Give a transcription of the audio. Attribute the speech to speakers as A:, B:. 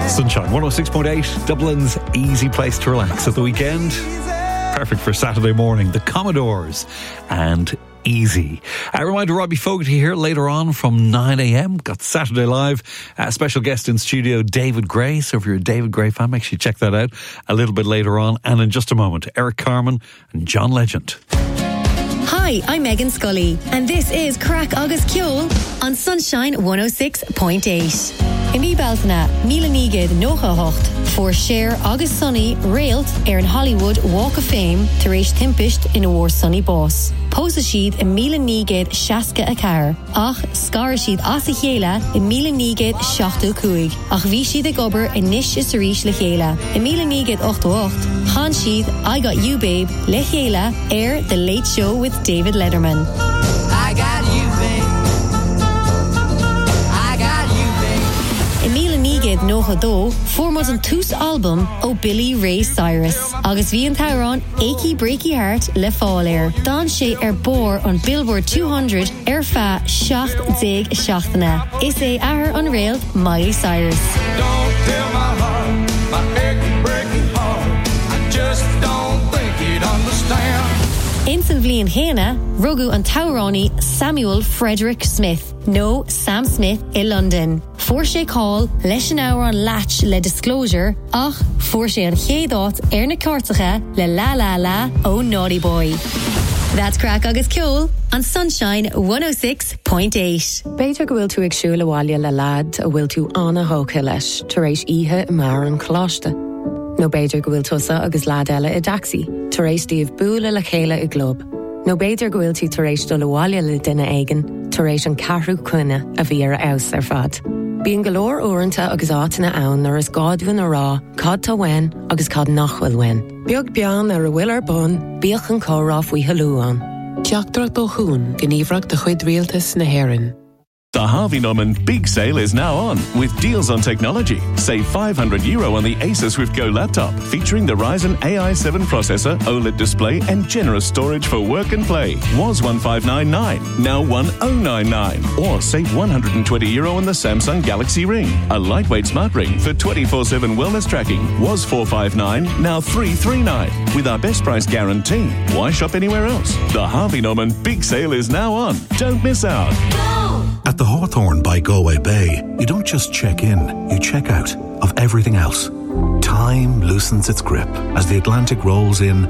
A: Sunshine 106.8, Dublin's easy place to relax at the weekend. Perfect for Saturday morning. The Commodores and Easy. A reminder, Robbie Fogarty here later on from 9 a.m. Got Saturday Live. Special guest in studio, David Gray. So if you're a David Gray fan, make sure you check that out a little bit later on. And in just a moment, Eric Carmen and John Legend.
B: Hi, I'm Megan Scully, and this is Crack Agus Ceol on Sunshine 106.8. In mi beltana, Míle Nígad Nócha Hocht, for Share Agus Sunny Railt an Hollywood Walk of Fame to reach Timpisht in a war sunny boss. Posa sheet in Míle Nígad Shaska a Car, ach scar sheet Asa Chéla in Míle Nígad Shachtu Cuig, ach vi sheet a gober in Nish is Rish Le Chéla. In Míle Nígad 8-8, Han sheet I Got You Babe Le Chéla, The Late Show with David Letterman.
C: I got you, babe. I got you, babe.
B: Míle Nígad Nócha Dó, formos an tús album o Billy Ray Cyrus. Agus bhí an tauran Achy Breaky Heart le fáil Dan sé bór on Billboard 200 fa Shacht Dig Shachtana. Is ahar an rail Miley Cyrus.
C: Don't tell my heart, my achy breaky heart. I just don't think you'd understand.
B: Insan Vlian Hena, Rogu an Taurani Samuel Frederick Smith. No, Sam Smith in London. For sé call, leis an hour on latch le disclosure, ach, for sé an chédot na cartacha le la la la oh naughty boy. That's Crack Agus Ceol on Sunshine 106.8.
D: Beidir go bhfuil tú ag siúil abhaile le lad a bhfuil tú anna hócha leis tar éis ihe mar an choláiste. No beidir go bhfuil tusa agus lad eile I daxi tar éis díobh búla le chéile I glob. No beidir go bhfuil tú tar éis dul abhaile le duine aigen tar éis an carrú cuine a bhí ar aus ar fad. Bíon golóir uaireanta agus átainna ann ar is gádhain a rá, cad tá wein agus cad nachhfuil wein. Beag bean ar a bhfuil ar bun, bíoch an córá faoi halúán.
E: Teachtar do hún gníomhreacht de chuid rialtas na hÉireann.
F: The Harvey Norman Big Sale is now on with deals on technology. Save €500 on the Asus Swift Go laptop featuring the Ryzen AI7 processor, OLED display and generous storage for work and play. Was $1,599, now $1,099. Or save €120 on the Samsung Galaxy Ring. A lightweight smart ring for 24/7 wellness tracking. Was $459, now $339. With our best price guarantee. Why shop anywhere else? The Harvey Norman Big Sale is now on. Don't miss out.
G: At the Hawthorne by Galway Bay, you don't just check in, you check out of everything else. Time loosens its grip as the Atlantic rolls in